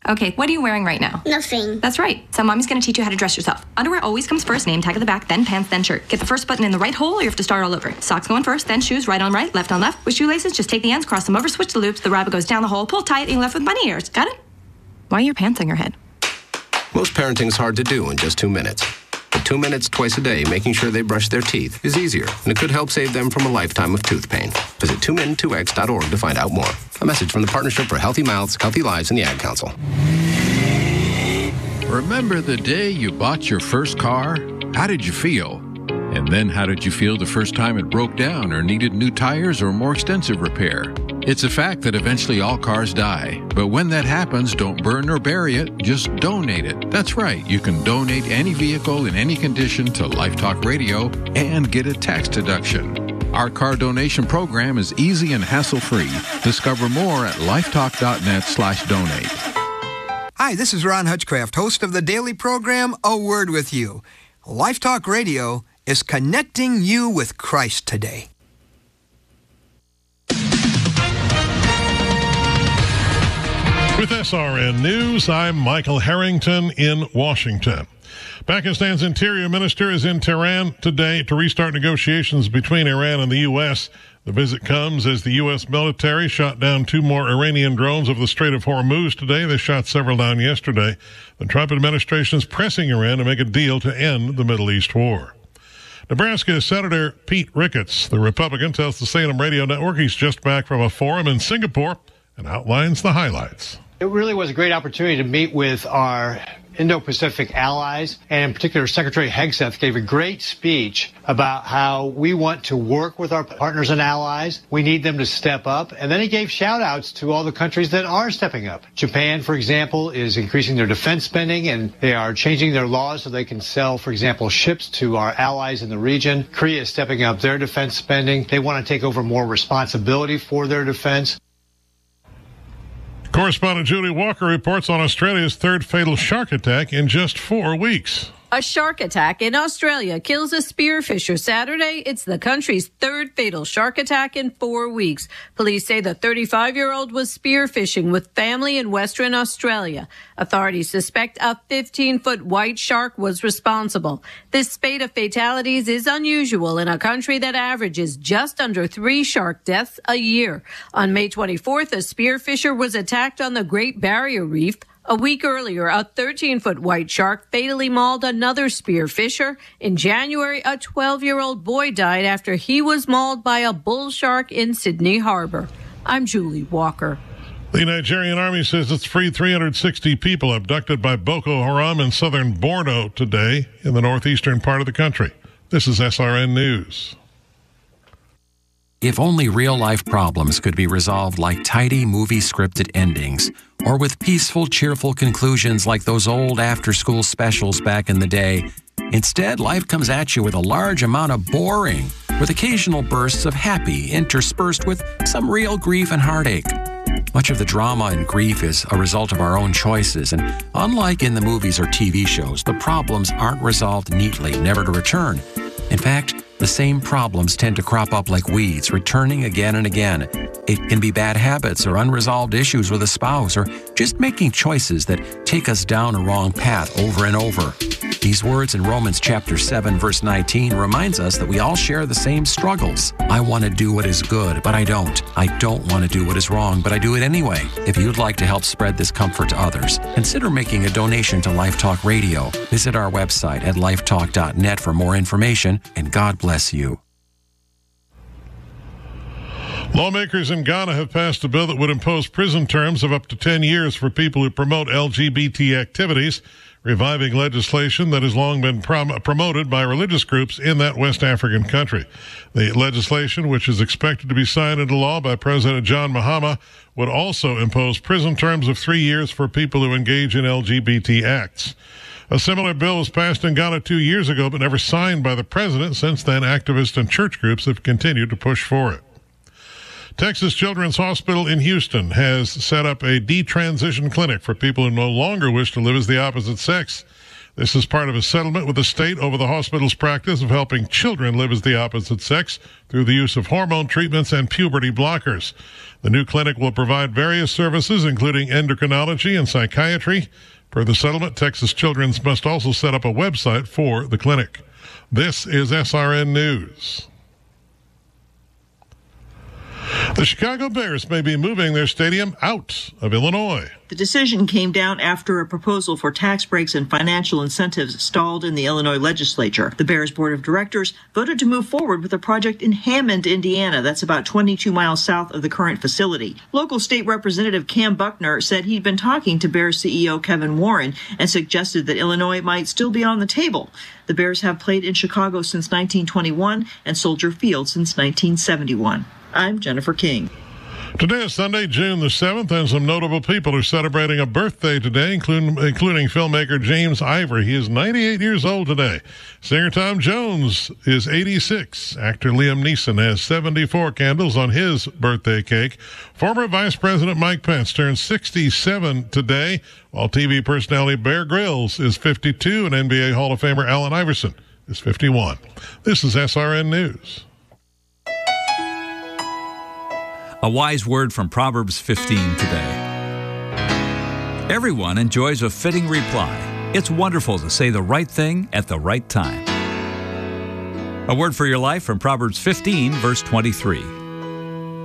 Okay, what are you wearing right now? Nothing. That's right. So Mommy's going to teach you how to dress yourself. Underwear always comes first, name tag at the back, then pants, then shirt. Get the first button in the right hole or you have to start all over. Socks going first, then shoes, right on right, left on left. With shoelaces, just take the ends, cross them over, switch the loops, the rabbit goes down the hole, pull tight, and you're left with bunny ears. Got it? Why are your pants on your head? Most parenting's hard to do in just 2 minutes. But 2 minutes twice a day making sure they brush their teeth is easier, and it could help save them from a lifetime of tooth pain. Visit 2min2x.org to find out more. A message from the Partnership for Healthy Mouths, Healthy Lives, and the Ad Council. Remember the day you bought your first car? How did you feel? And then how did you feel the first time it broke down or needed new tires or more extensive repair? It's a fact that eventually all cars die. But when that happens, don't burn or bury it, just donate it. That's right, you can donate any vehicle in any condition to Life Talk Radio and get a tax deduction. Our car donation program is easy and hassle-free. Discover more at lifetalk.net/donate. Hi, this is Ron Hutchcraft, host of the daily program, A Word With You. Life Talk Radio is connecting you with Christ today. With SRN News, I'm Michael Harrington in Washington. Pakistan's Interior Minister is in Tehran today to restart negotiations between Iran and the U.S. The visit comes as the U.S. military shot down 2 more Iranian drones over the Strait of Hormuz today. They shot several down yesterday. The Trump administration is pressing Iran to make a deal to end the Middle East war. Nebraska Senator Pete Ricketts, the Republican, tells the Salem Radio Network he's just back from a forum in Singapore and outlines the highlights. It really was a great opportunity to meet with our Indo-Pacific allies, and in particular, Secretary Hegseth gave a great speech about how we want to work with our partners and allies. We need them to step up. And then he gave shout-outs to all the countries that are stepping up. Japan, for example, is increasing their defense spending, and they are changing their laws so they can sell, for example, ships to our allies in the region. Korea is stepping up their defense spending. They want to take over more responsibility for their defense. Correspondent Julie Walker reports on Australia's 3rd fatal shark attack in just 4 weeks. A shark attack in Australia kills a spearfisher Saturday. It's the country's 3rd fatal shark attack in 4 weeks. Police say the 35-year-old was spearfishing with family in Western Australia. Authorities suspect a 15-foot white shark was responsible. This spate of fatalities is unusual in a country that averages just under 3 shark deaths a year. On May 24th, a spearfisher was attacked on the Great Barrier Reef. A week earlier, a 13-foot white shark fatally mauled another spearfisher. In January, a 12-year-old boy died after he was mauled by a bull shark in Sydney Harbor. I'm Julie Walker. The Nigerian army says it's freed 360 people abducted by Boko Haram in southern Borno today in the northeastern part of the country. This is SRN News. If only real-life problems could be resolved like tidy movie-scripted endings, or with peaceful, cheerful conclusions like those old after-school specials back in the day. Instead, life comes at you with a large amount of boring, with occasional bursts of happy interspersed with some real grief and heartache. Much of the drama and grief is a result of our own choices, and unlike in the movies or TV shows, the problems aren't resolved neatly, never to return. In fact, the same problems tend to crop up like weeds, returning again and again. It can be bad habits or unresolved issues with a spouse or just making choices that take us down a wrong path over and over. These words in Romans chapter 7, verse 19 reminds us that we all share the same struggles. I want to do what is good, but I don't. I don't want to do what is wrong, but I do it anyway. If you'd like to help spread this comfort to others, consider making a donation to Life Talk Radio. Visit our website at lifetalk.net for more information, and God bless you. Lawmakers in Ghana have passed a bill that would impose prison terms of up to 10 years for people who promote LGBT activities, reviving legislation that has long been promoted by religious groups in that West African country. The legislation, which is expected to be signed into law by President John Mahama, would also impose prison terms of 3 years for people who engage in LGBT acts. A similar bill was passed in Ghana 2 years ago, but never signed by the president. Since then, activists and church groups have continued to push for it. Texas Children's Hospital in Houston has set up a detransition clinic for people who no longer wish to live as the opposite sex. This is part of a settlement with the state over the hospital's practice of helping children live as the opposite sex through the use of hormone treatments and puberty blockers. The new clinic will provide various services, including endocrinology and psychiatry. Per the settlement, Texas Children's must also set up a website for the clinic. This is SRN News. The Chicago Bears may be moving their stadium out of Illinois. The decision came down after a proposal for tax breaks and financial incentives stalled in the Illinois legislature. The Bears Board of Directors voted to move forward with a project in Hammond, Indiana. That's about 22 miles south of the current facility. Local state representative Cam Buckner said he'd been talking to Bears CEO Kevin Warren and suggested that Illinois might still be on the table. The Bears have played in Chicago since 1921 and Soldier Field since 1971. I'm Jennifer King. Today is Sunday, June the 7th, and some notable people are celebrating a birthday today, including filmmaker James Ivory. He is 98 years old today. Singer Tom Jones is 86. Actor Liam Neeson has 74 candles on his birthday cake. Former Vice President Mike Pence turns 67 today, while TV personality Bear Grylls is 52, and NBA Hall of Famer Allen Iverson is 51. This is SRN News. A wise word from Proverbs 15 today. Everyone enjoys a fitting reply. It's wonderful to say the right thing at the right time. A word for your life from Proverbs 15, verse 23.